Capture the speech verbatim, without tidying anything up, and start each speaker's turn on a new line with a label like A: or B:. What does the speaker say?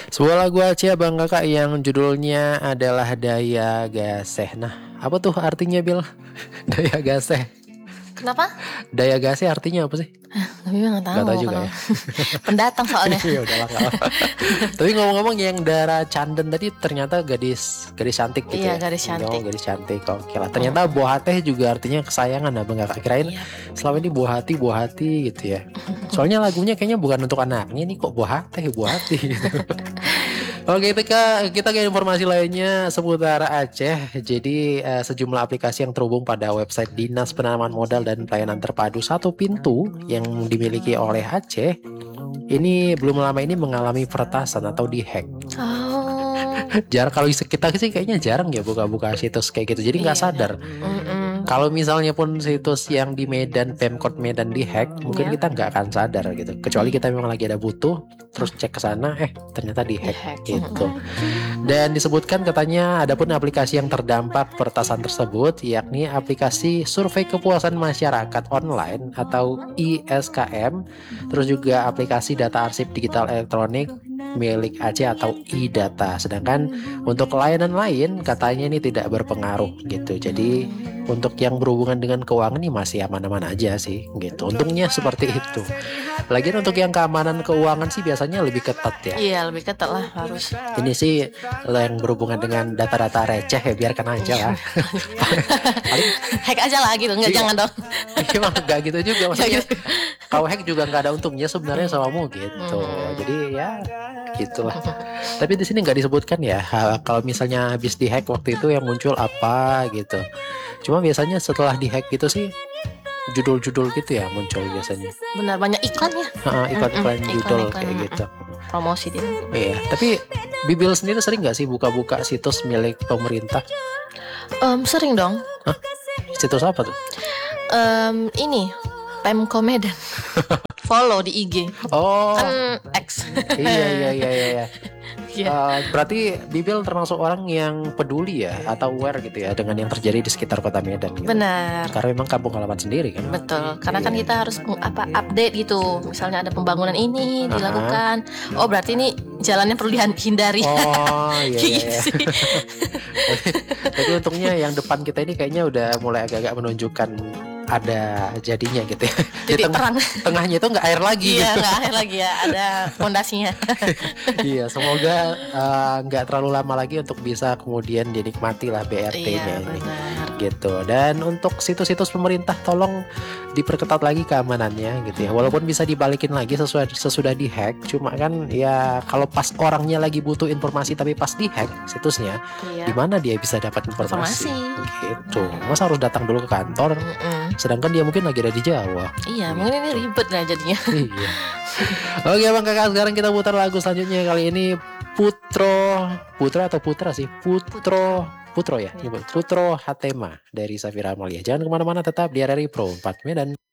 A: Sebuah lagu Aceh Bang Kakak yang judulnya adalah Daya Gaseh. Nah, apa tuh artinya Bil? Daya Gaseh.
B: Kenapa?
A: Daya Gaseh artinya apa sih?
B: Tapi nggak tahu.
A: Gak tahu juga
B: kalau
A: ya.
B: pendatang soalnya.
A: Ya udahlah nggak apa. Tapi ngomong-ngomong yang Dara Canden tadi ternyata gadis gadis cantik gitu
B: Iya,
A: ya.
B: gadis cantik.
A: Oh, gadis cantik. Oke lah. Ternyata buah hati juga artinya kesayangan Abang Kakak. Kirain
B: Iya.
A: selama ini buah hati buah hati gitu ya. Soalnya lagunya kayaknya bukan untuk anaknya nih, kok buah hati buah hati gitu. Oke, kita kita ke informasi lainnya seputar Aceh. Jadi eh, sejumlah aplikasi yang terhubung pada website Dinas Penanaman Modal dan Pelayanan Terpadu Satu Pintu yang dimiliki oleh Aceh ini belum lama ini mengalami peretasan atau dihack.
B: Oh.
A: Jarang kalau kita sih kayaknya jarang ya buka-buka situs kayak gitu. Jadi nggak
B: Iya,
A: sadar.
B: Mm-mm.
A: Kalau misalnya pun situs yang di Medan, Pemkot Medan dihack, mungkin
B: Iya.
A: kita nggak akan sadar gitu. Kecuali kita memang lagi ada butuh, terus cek ke sana, eh ternyata dihack
B: Dihack.
A: gitu. Dan disebutkan katanya ada pun aplikasi yang terdampak peretasan tersebut, yakni aplikasi Survei Kepuasan Masyarakat Online atau I S K M, terus juga aplikasi Data Arsip Digital Elektronik milik Aceh atau iData. Sedangkan untuk layanan lain katanya ini tidak berpengaruh gitu. Jadi untuk yang berhubungan dengan keuangan ini masih aman-aman aja sih gitu. Untungnya seperti itu. Lagian untuk yang keamanan keuangan sih biasanya lebih ketat ya.
B: Iya, lebih ketat lah harus.
A: Ini sih yang berhubungan dengan data-data receh ya biarkan aja lah. Paling
B: Hack aja lah gitu, nggak
A: Iya.
B: jangan dong.
A: emang gak gitu juga maksudnya.
B: Nggak gitu.
A: Kalau hack juga nggak ada untungnya sebenarnya samamu gitu.
B: Hmm.
A: Jadi ya gitulah. Tapi di sini nggak disebutkan ya ha, kalau misalnya habis dihack waktu itu yang muncul apa gitu. Cuma biasanya setelah dihack gitu sih judul-judul gitu ya muncul biasanya.
B: Benar, banyak iklan ya.
A: Ha, iklan-iklan
B: Mm-mm,
A: judul
B: iklan-iklan,
A: kayak
B: mm-mm.
A: gitu.
B: Promosi dia.
A: Iya, tapi Bibil sendiri sering nggak sih buka-buka situs milik pemerintah?
B: Em, sering dong.
A: Hah? Situs apa tuh?
B: Em, ini Pemko Medan. Follow di I G.
A: Oh,
B: Kan X.
A: iya iya iya iya. iya.
B: Iya.
A: Uh, berarti Bibil termasuk orang yang peduli ya atau aware gitu ya dengan yang terjadi di sekitar kota Medan gitu.
B: Benar.
A: Karena memang kampung halaman sendiri kan.
B: Betul, karena kan
A: Iya.
B: kita harus meng- apa update gitu. Misalnya ada pembangunan ini dilakukan. Oh, berarti ini jalannya perlu dihindari.
A: Oh iya iya.
B: Gitu
A: iya.
B: sih.
A: Tapi untungnya yang depan kita ini kayaknya udah mulai agak-agak menunjukkan ada jadinya gitu ya. Di
B: Titik
A: tengah,
B: terang.
A: tengahnya itu nggak air lagi.
B: Iya,
A: gitu.
B: nggak akhir lagi ya, ada fondasinya.
A: Iya, semoga uh, nggak terlalu lama lagi untuk bisa kemudian dinikmati lah B R T-nya
B: Iya,
A: ini.
B: benar.
A: Gitu. Dan untuk situs-situs pemerintah tolong diperketat lagi keamanannya gitu ya. Walaupun bisa dibalikin lagi sesuai sesudah dihack, cuma kan ya kalau pas orangnya lagi butuh informasi tapi pas dihack situsnya,
B: Iya.
A: di mana dia bisa dapat informasi?
B: Informasi.
A: Gitu. Masa harus datang dulu ke kantor?
B: Mm-mm.
A: Sedangkan dia mungkin lagi ada di Jawa.
B: Iya, mungkin ini ribet lah jadinya.
A: Iya. Oke Bang Kakak, sekarang kita putar lagu selanjutnya. Kali ini Putro Putra atau Putra sih Putro Putro ya,
B: Iya.
A: Putro Hatema dari Safira Amalia. Jangan kemana-mana, tetap di R R I Pro empat Medan.